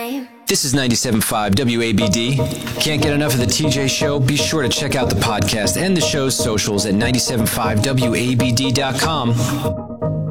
time. This is 97.5 WABD. Can't get enough of the TJ Show? Be sure to check out the podcast and the show's socials at 97.5WABD.com.